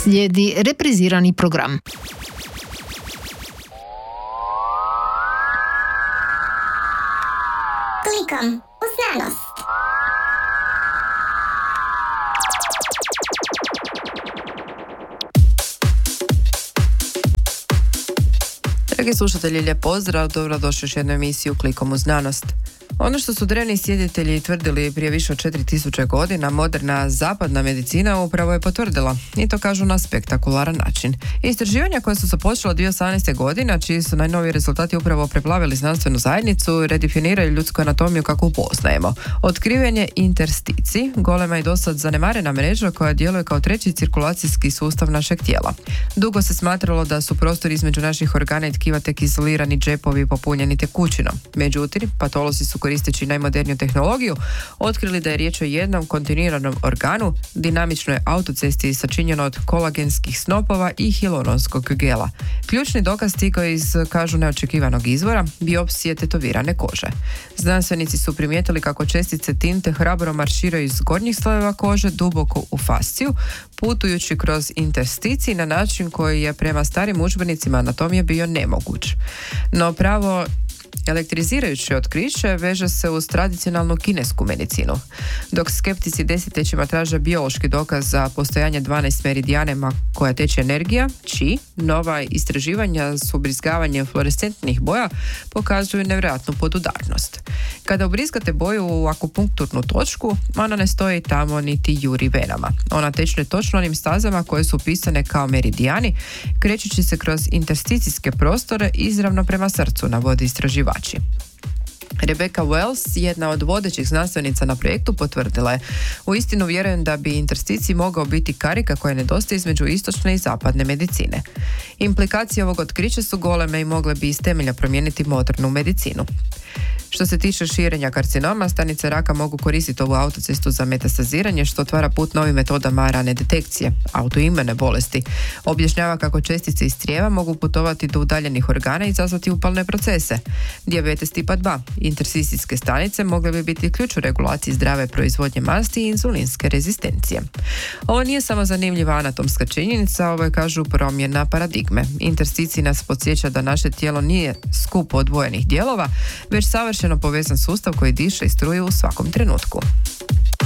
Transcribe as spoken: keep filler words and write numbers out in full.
Slijedi reprizirani program. Klikom u znanost. Dragi slušatelji, lijep pozdrav, dobrodošli još jednu emisiju Klikom u znanost. Ono što su drevni sjeditelji tvrdili prije više od četiri tisuće godina, moderna zapadna medicina upravo je potvrdila, i to kažu na spektakularan način. Istraživanja koja su započela dvije tisuće osamnaeste. godine, čiji su najnoviji rezultati upravo preplavili znanstvenu zajednicu, redefiniraju ljudsku anatomiju kako upoznajemo. Otkriven je interstici, golema i dosad zanemarena mreža koja djeluje kao treći cirkulacijski sustav našeg tijela. Dugo se smatralo da su prostori između naših organa i tkiva tek izolirani džepovi popunjeni tekućinom. Međutim, patolozi su koristeći najmoderniju tehnologiju otkrili da je riječ o jednom kontinuiranom organu, dinamičnoj autocesti sačinjeno od kolagenskih snopova i hialuronskog gela. Ključni dokaz stigao iz, kažu, neočekivanog izvora, biopsije tetovirane kože. Znanstvenici su primijetili kako čestice tinte hrabro marširaju iz gornjih slojeva kože duboko u fasciju, putujući kroz interstici na način koji je prema starim udžbenicima anatomije bio nemoguć. No pravo elektrizirajuće otkriće veže se uz tradicionalnu kinesku medicinu. Dok skeptici desetljećima traže biološki dokaz za postojanje dvanaest meridijanema koja teče energija, či, nova istraživanja s ubrizgavanjem fluorescentnih boja pokazuju nevjerojatnu podudarnost. Kada ubrizgate boju u akupunkturnu točku, ona ne stoji tamo niti juri venama. Ona teče točno onim stazama koje su upisane kao meridijani, krećući se kroz intersticijske prostore izravno prema srcu, navodi istraživači. Rebecca Wells, jedna od vodećih znanstvenica na projektu, potvrdila je: uistinu vjerujem da bi interstici mogao biti karika koja nedostaje između istočne i zapadne medicine. Implikacije ovog otkrića su goleme i mogle bi iz temelja promijeniti modernu medicinu. Što se tiče širenja karcinoma, stanice raka mogu koristiti ovu autocestu za metastaziranje, što otvara put novim metodama rane detekcije, autoimune bolesti. Objašnjava kako čestice iz crijeva mogu putovati do udaljenih organa i izazvati upalne procese. Dijabetes tipa dva, intersticijske stanice mogle bi biti ključ u regulaciji zdrave proizvodnje masti i inzulinske rezistencije. Ovo nije samo zanimljiva anatomska činjenica, ovo je, kažu, promjena paradigme. Interstici nas podsjeća da naše tijelo nije skup odvojenih dijelova, već savršeno povezan sustav koji diše i struje u svakom trenutku.